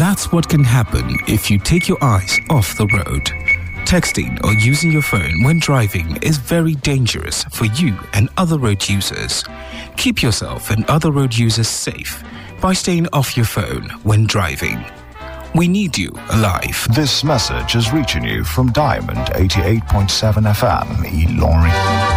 That's what can happen if you take your eyes off the road. Texting or using your phone when driving is very dangerous for you and other road users. Keep yourself and other road users safe by staying off your phone when driving. We need you alive. This message is reaching you from Diamond 88.7 FM, Ilorin.